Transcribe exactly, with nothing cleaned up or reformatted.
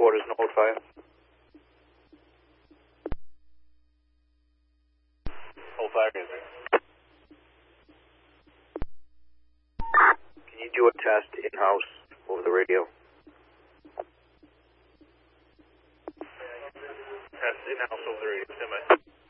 quarters, Norwood Fire. Old Fire, is there? Can you do a test in-house over the radio? Test in-house over the radio, stand by.